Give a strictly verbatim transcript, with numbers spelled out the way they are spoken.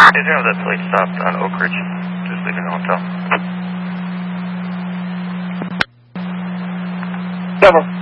Did you have that plate stopped on Oak Ridge? Just leaving the hotel. Several.